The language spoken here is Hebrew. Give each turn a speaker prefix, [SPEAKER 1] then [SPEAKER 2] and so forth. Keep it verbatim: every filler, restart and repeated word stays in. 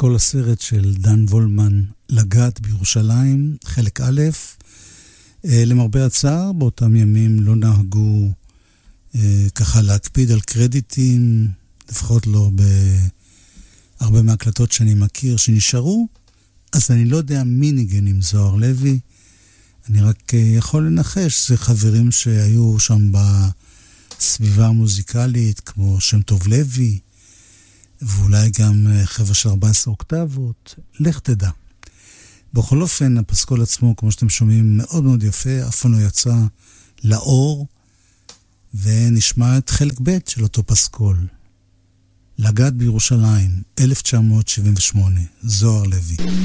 [SPEAKER 1] פסקול הסרט של דן וולמן, לגעת בירושלים, חלק א', למרבה הצער, באותם ימים לא נהגו ככה להקפיד על קרדיטים, לפחות לא בהרבה מהקלטות שאני מכיר שנשארו, אז אני לא יודע מי ניגן עם זוהר לוי, אני רק יכול לנחש, זה חברים שהיו שם בסביבה המוזיקלית, כמו שם טוב לוי, ואולי גם חבר'ה של ארבע עשרה אוקטבות, לך תדע. בכל אופן, הפסקול עצמו, כמו שאתם שומעים, מאוד מאוד יפה, אף פעם לא יצא לאור, ונשמע את חלק ב' של אותו פסקול. לגעת בירושלים, אלף תשע מאות שבעים ושמונה, זוהר לוי.